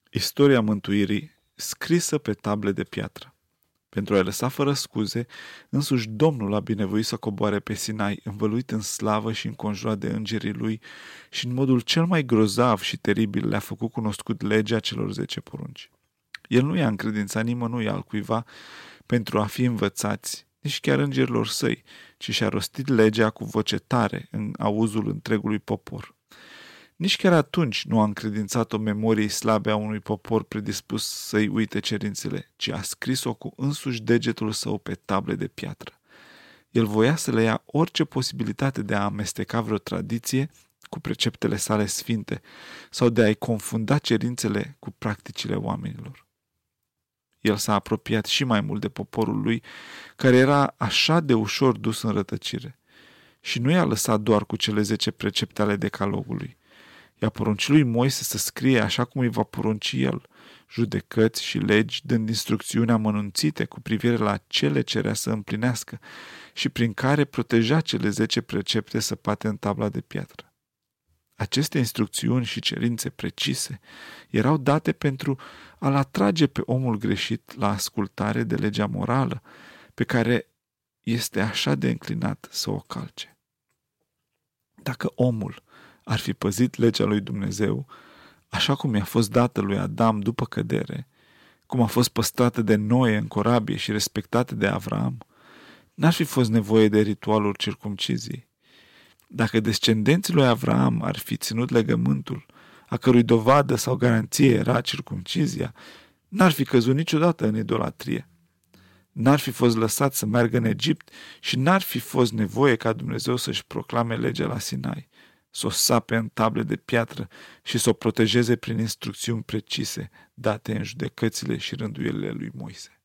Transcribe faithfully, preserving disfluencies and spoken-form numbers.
Istoria mântuirii scrisă pe table de piatră. Pentru a-i lăsa fără scuze, însuși Domnul a binevoit să coboare pe Sinai, învăluit în slavă și înconjurat de îngerii lui, și în modul cel mai grozav și teribil le-a făcut cunoscut legea celor zece porunci. El nu i-a încredințat nimănui altcuiva pentru a fi învățați, nici chiar îngerilor săi, ci și-a rostit legea cu voce tare în auzul întregului popor. Nici chiar atunci nu a încredințat-o memoriei slabe a unui popor predispus să-i uite cerințele, ci a scris-o cu însuși degetul său pe table de piatră. El voia să le ia orice posibilitate de a amesteca vreo tradiție cu preceptele sale sfinte sau de a-i confunda cerințele cu practicile oamenilor. El s-a apropiat și mai mult de poporul lui, care era așa de ușor dus în rătăcire. Și nu i-a lăsat doar cu cele zece precepte ale decalogului. I-a poruncit lui Moise să scrie așa cum îi va porunci el, judecăți și legi, dând instrucțiuni amănunțite cu privire la ce le cerea să împlinească și prin care proteja cele zece precepte săpate în tabla de piatră. Aceste instrucțiuni și cerințe precise erau date pentru a-l atrage pe omul greșit la ascultare de legea morală, pe care este așa de înclinat să o calce. Dacă omul ar fi păzit legea lui Dumnezeu, așa cum i-a fost dată lui Adam după cădere, cum a fost păstrată de Noe în corabie și respectată de Avram, n-ar fi fost nevoie de ritualul circumciziei. Dacă descendenții lui Avram ar fi ținut legământul, a cărui dovadă sau garanție era circumcizia, n-ar fi căzut niciodată în idolatrie. N-ar fi fost lăsat să meargă în Egipt și n-ar fi fost nevoie ca Dumnezeu să-și proclame legea la Sinai, să o sape în table de piatră și să o protejeze prin instrucțiuni precise date în judecățile și rânduielile lui Moise.